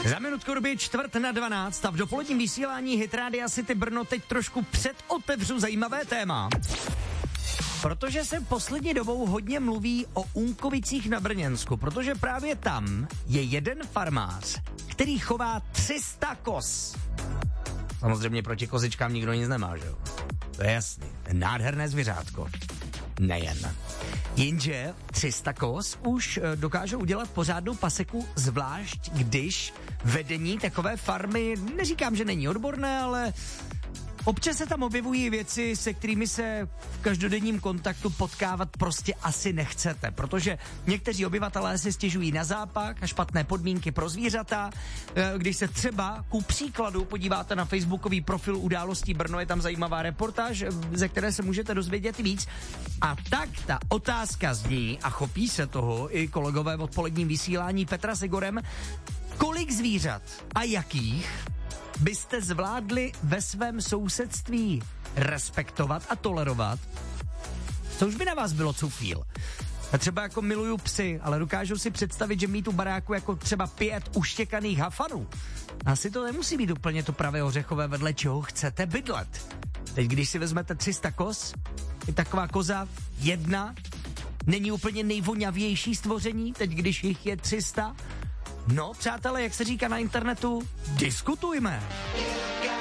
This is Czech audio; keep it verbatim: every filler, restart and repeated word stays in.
Za minutku doby čtvrt na dvanáct a v dopoledním vysílání Hit Rádia City Brno teď trošku předotevřu zajímavé téma. Protože se poslední dobou hodně mluví o Únkovicích na Brněnsku, protože právě tam je jeden farmář, který chová tři sta koz. Samozřejmě proti kozičkám nikdo nic nemá, že jo? To je jasný, nádherné zvířátko. Nejen. Jenže tři sta koz už dokážou udělat pořádnou paseku, zvlášť když vedení takové farmy, neříkám, že není odborné, ale občas se tam objevují věci, se kterými se v každodenním kontaktu potkávat prostě asi nechcete, protože někteří obyvatelé si stěžují na zápach a špatné podmínky pro zvířata. Když se třeba ku příkladu podíváte na facebookový profil Událostí Brno, je tam zajímavá reportáž, ze které se můžete dozvědět víc. A tak ta otázka zní, a chopí se toho i kolegové v odpoledním vysílání Petra s Igorem, kolik zvířat a jakých byste zvládli ve svém sousedství respektovat a tolerovat? Co už by na vás bylo cufíl? A třeba jako miluju psy, ale dokážu si představit, že mít u baráku jako třeba pět uštěkaných hafanů. Asi to nemusí být úplně to pravé ořechové, vedle čeho chcete bydlet. Teď když si vezmete tři sta koz, je taková koza jedna, není úplně nejvoňavější stvoření, teď když jich je tři sta. No, přátelé, jak se říká na internetu, diskutujme.